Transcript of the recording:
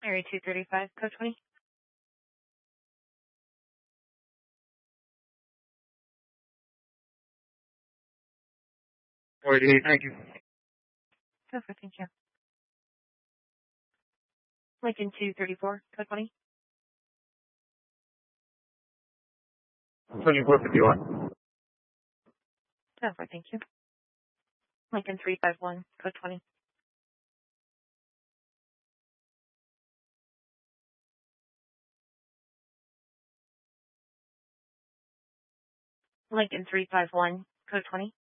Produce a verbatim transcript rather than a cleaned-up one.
Area two thirty-five, code twenty. forty-eight, thank you. Perfect, thank you. Lincoln two thirty-four, code twenty. twenty-four fifty-one. Perfect, thank you. Lincoln three five one, code twenty. Lincoln three five one, code twenty.